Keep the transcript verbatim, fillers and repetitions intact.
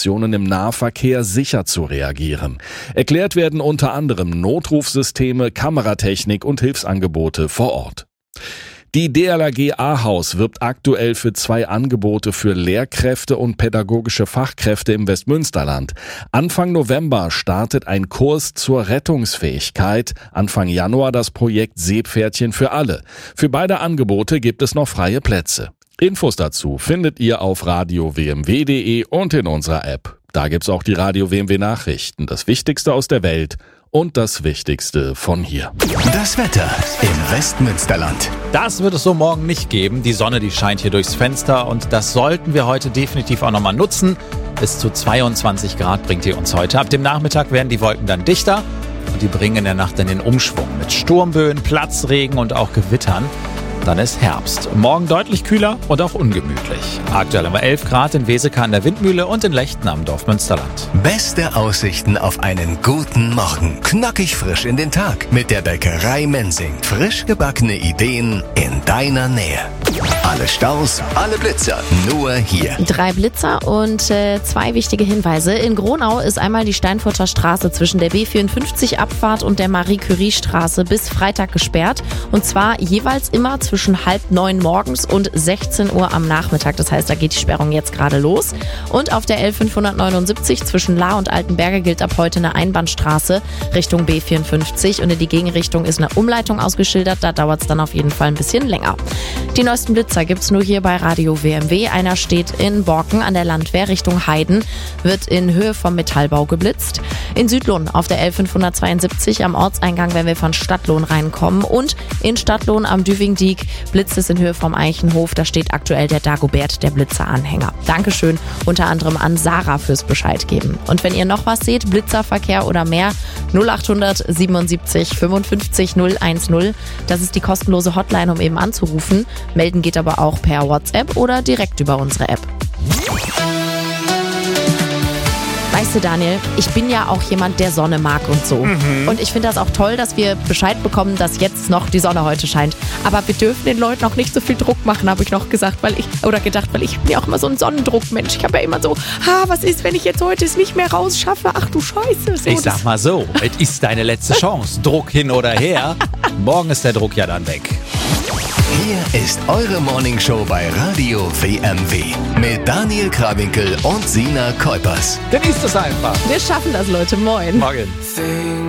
Situationen im Nahverkehr sicher zu reagieren. Erklärt werden unter anderem Notrufsysteme, Kameratechnik und Hilfsangebote vor Ort. Die D L R G Ahaus wirbt aktuell für zwei Angebote für Lehrkräfte und pädagogische Fachkräfte im Westmünsterland. Anfang November startet ein Kurs zur Rettungsfähigkeit. Anfang Januar das Projekt Seepferdchen für alle. Für beide Angebote gibt es noch freie Plätze. Infos dazu findet ihr auf radio w m w punkt d e und in unserer App. Da gibt's auch die Radio W M W Nachrichten, das Wichtigste aus der Welt und das Wichtigste von hier. Das Wetter im Westmünsterland. Das wird es so morgen nicht geben. Die Sonne, die scheint hier durchs Fenster und das sollten wir heute definitiv auch nochmal nutzen. Bis zu zweiundzwanzig Grad bringt ihr uns heute. Ab dem Nachmittag werden die Wolken dann dichter und die bringen in der Nacht dann den Umschwung mit Sturmböen, Platzregen und auch Gewittern. Dann ist Herbst. Morgen deutlich kühler und auch ungemütlich. Aktuell haben wir elf Grad in Weseke an der Windmühle und in Lechten am Dorf Münsterland. Beste Aussichten auf einen guten Morgen. Knackig frisch in den Tag mit der Bäckerei Mensing. Frisch gebackene Ideen in deiner Nähe. Alle Staus, alle Blitzer, nur hier. Drei Blitzer und äh, zwei wichtige Hinweise. In Gronau ist einmal die Steinfurter Straße zwischen der B vierundfünfzig Abfahrt und der Marie-Curie-Straße bis Freitag gesperrt. Und zwar jeweils immer zwischen halb neun morgens und sechzehn Uhr am Nachmittag. Das heißt, da geht die Sperrung jetzt gerade los. Und auf der L fünfhundertneunundsiebzig zwischen Lahr und Altenberge gilt ab heute eine Einbahnstraße Richtung B vierundfünfzig. Und in die Gegenrichtung ist eine Umleitung ausgeschildert. Da dauert es dann auf jeden Fall ein bisschen länger. Die neuesten Blitzer gibt's nur hier bei Radio W M W. Einer steht in Borken an der Landwehr Richtung Heiden, wird in Höhe vom Metallbau geblitzt. In Südlohn auf der L fünfhundertzweiundsiebzig am Ortseingang, wenn wir von Stadtlohn reinkommen. Und in Stadtlohn am Düvingdiek blitzt es in Höhe vom Eichenhof. Da steht aktuell der Dagobert, der Blitzeranhänger. Dankeschön unter anderem an Sarah fürs Bescheid geben. Und wenn ihr noch was seht, Blitzerverkehr oder mehr, null achthundert siebenundsiebzig fünfundfünfzig null eins null. Das ist die kostenlose Hotline, um eben anzurufen. Melden geht aber auch per WhatsApp oder direkt über unsere App. Weißt du, Daniel, ich bin ja auch jemand, der Sonne mag und so. Mhm. Und ich finde das auch toll, dass wir Bescheid bekommen, dass jetzt noch die Sonne heute scheint. Aber wir dürfen den Leuten auch nicht so viel Druck machen, habe ich noch gesagt, weil ich, oder gedacht, weil ich bin ja auch immer so ein Sonnendruckmensch. Ich habe ja immer so, ha, was ist, wenn ich jetzt heute es nicht mehr rausschaffe? Ach du Scheiße. So, ich sag mal so, es ist deine letzte Chance. Druck hin oder her. Morgen ist der Druck ja dann weg. Hier ist eure Morningshow bei Radio W M W mit Daniel Krawinkel und Sina Kuipers. Genießt es einfach. Wir schaffen das, Leute. Moin. Morgen.